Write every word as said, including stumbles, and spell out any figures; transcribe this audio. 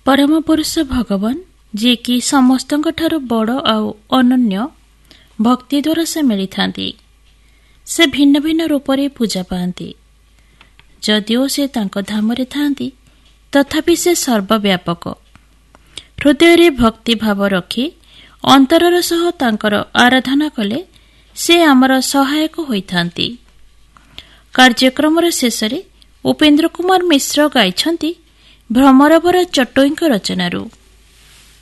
ପରମ ପୁରୁଷ ଭଗବାନ ଯିଏକି ସମସ୍ତଙ୍କଠାରୁ ବଡ଼ ଆଉ ଅନନ୍ୟ ଭକ୍ତି ଦ୍ୱାରା ସେ ମିଳିଥାନ୍ତି। ସେ ଭିନ୍ନ ଭିନ୍ନ ରୂପରେ ପୂଜା ପାଆନ୍ତି। ଯଦିଓ ସେ ତାଙ୍କ ଧାମରେ ଥାଆନ୍ତି ତଥାପି ସେ ସର୍ବବ୍ୟାପକ। ହୃଦୟରେ ଭକ୍ତିଭାବ ରଖି ଅନ୍ତରର ସହ ତାଙ୍କର ଆରାଧନା କଲେ ସେ ଆମର ସହାୟକ ହୋଇଥାନ୍ତି। କାର୍ଯ୍ୟକ୍ରମର ଶେଷରେ ଉପେନ୍ଦ୍ର କୁମାର ମିଶ୍ର ଗାଇଛନ୍ତି ଭ୍ରମରବର ଚଟୋଇଙ୍କ ରଚନାରୁ।